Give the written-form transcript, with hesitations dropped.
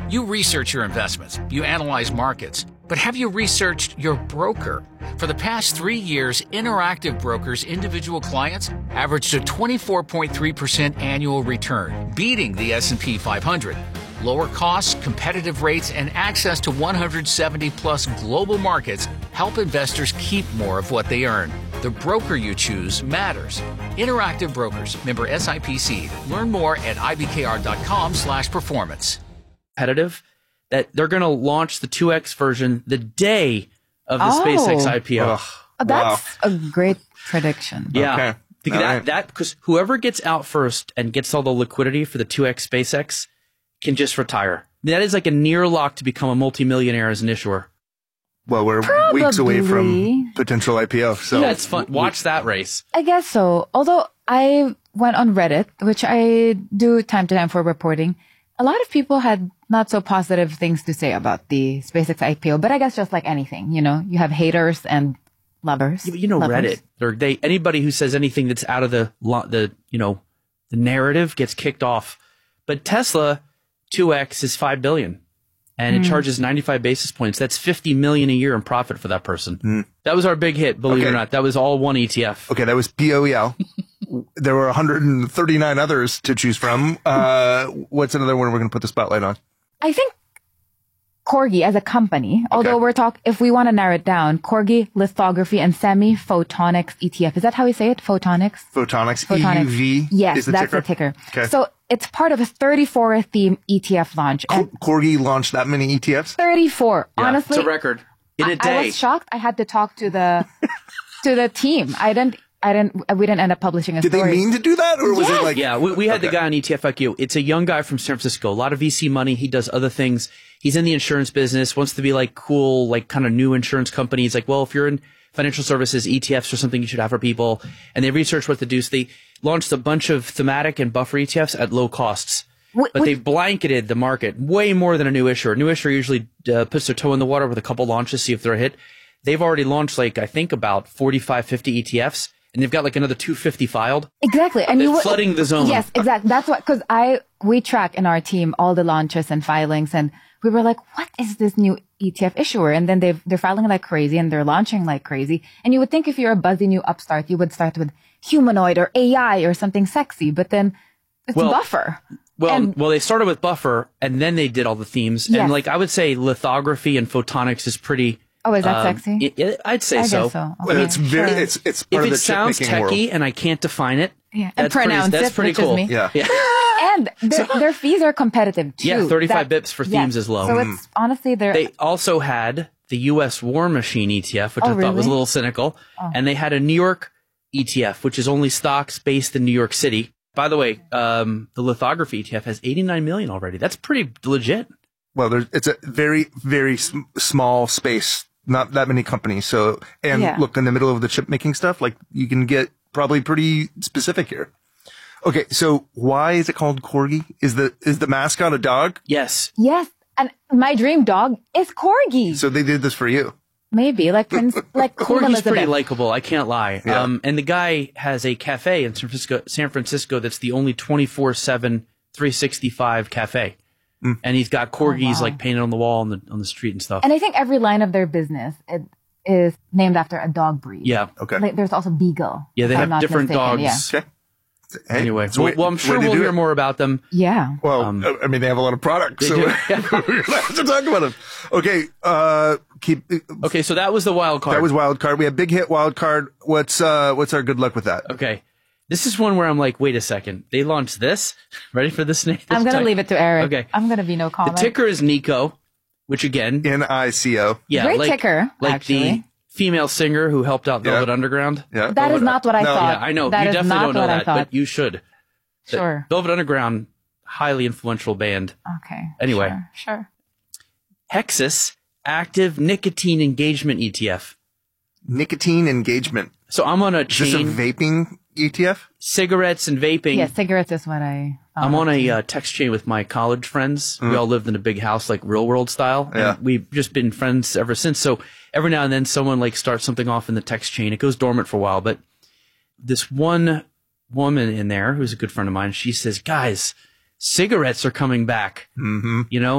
You research your investments, you analyze markets, but have you researched your broker? For the past 3 years, Interactive Brokers' individual clients averaged a 24.3% annual return, beating the S&P 500. Lower costs, competitive rates, and access to 170-plus global markets help investors keep more of what they earn. The broker you choose matters. Interactive Brokers, member SIPC. Learn more at ibkr.com/performance. Competitive, that they're going to launch the 2X version the day of the SpaceX IPO. That's a great prediction. Yeah. Okay. That because whoever gets out first and gets all the liquidity for the 2X SpaceX can just retire. That is like a near lock to become a multimillionaire as an issuer. Well, we're weeks away from potential IPO. So yeah, it's fun. Watch that race. I guess so. Although I went on Reddit, which I do time to time for reporting, a lot of people had not so positive things to say about the SpaceX IPO. But I guess just like anything, you know, you have haters and lovers. You know, lovers. Reddit. Anybody who says anything that's out of the narrative gets kicked off. But Tesla 2X is $5 billion. And it charges 95 basis points. That's $50 million a year in profit for that person. That was our big hit, believe it or not. That was all one ETF. Okay, that was BOEL. There were 139 others to choose from. What's another one we're going to put the spotlight on? I think Corgi as a company, although if we want to narrow it down, Corgi, lithography, and semi-photonics ETF. Is that how we say it? Photonics? Photonics. EUV. Yes, is the that's ticker? the ticker. Okay. So it's part of a 34 theme ETF launch. And Corgi launched that many ETFs? 34. Yeah, Honestly, it's a record in a day. I was shocked. I had to talk to the team. We didn't end up publishing a Did story. they mean to do that, or was it like? Yeah, we had the guy on ETF IQ. It's a young guy from San Francisco. A lot of VC money. He does other things. He's in the insurance business. Wants to be like cool, like kind of new insurance company. He's like, well, if you're in financial services, ETFs are something you should have for people. And they researched what to do. So they launched a bunch of thematic and buffer ETFs at low costs. But they blanketed the market way more than a new issuer. A new issuer usually puts their toe in the water with a couple launches, see if they're a hit. They've already launched like, I think about 45, 50 ETFs. And they've got like another 250 filed. Exactly. And they're flooding the zone. Yes, exactly. That's what, because we track in our team all the launches and filings, and we were like, what is this new ETF issuer? And then they're filing like crazy and they're launching like crazy. And you would think if you're a buzzy new upstart, you would start with humanoid or AI or something sexy, but then it's Buffer. Well, they started with Buffer and then they did all the themes. Yes. And like I would say lithography and photonics is pretty. Oh, is that sexy? I'd say so. I guess so. Okay. It's very, it's part if of it the sounds chip-making techie world. and I can't define it, and pronounce that's pretty cool. Which is me. Yeah. And their fees are competitive too. Yeah, 35 bips for themes is low. So it's honestly They also had the U.S. War Machine ETF, which I thought was a little cynical. And they had a New York ETF, which is only stocks based in New York City. By the way, the lithography ETF has 89 million already. That's pretty legit. Well, it's a very, very small space. Not that many companies. So, look, in the middle of the chip making stuff, like you can get probably pretty specific here. Okay. So why is it called Corgi? Is the mascot a dog? Yes. Yes. And my dream dog is Corgi. So they did this for you. Maybe like Queen Corgi's Elizabeth. pretty likable. I can't lie. Yeah. And the guy has a cafe in San Francisco that's the only 24/7, 365 cafe. And he's got corgis like painted on the wall on the street and stuff. And I think every line of their business is named after a dog breed. Yeah. Okay. Like there's also Beagle. Yeah, they if I'm have not different mistaken. dogs. Okay. Hey, Anyway, so well, I'm sure we'll hear more about them. Yeah. Well, I mean, they have a lot of products, so do. we're going to have to talk about them. Okay. Okay, so that was the wild card. That was wild card. We have big hit wild card. What's our good luck with that? Okay. This is one where I'm like, wait a second. They launched this? Ready for this name? I'm going to leave it to Eric. Okay. I'm going to be no comment. The ticker is Nico, which again. NICO. Yeah. Great ticker, like actually. the female singer who helped out Velvet Underground. Yeah. That is not what I thought. Yeah, I know. That You is definitely not don't know what I that, thought. but you should. Sure. Velvet Underground, highly influential band. Okay. Anyway. Sure. Hexus Active Nicotine Engagement ETF. Nicotine engagement. So I'm on a Is this a chain. vaping ETF? Cigarettes and vaping. Yeah, cigarettes is what I... I'm on a text chain with my college friends. We all lived in a big house, like real world style. Yeah. And we've just been friends ever since. So every now and then someone like starts something off in the text chain. It goes dormant for a while, but this one woman in there who's a good friend of mine, she says, guys, cigarettes are coming back. You know,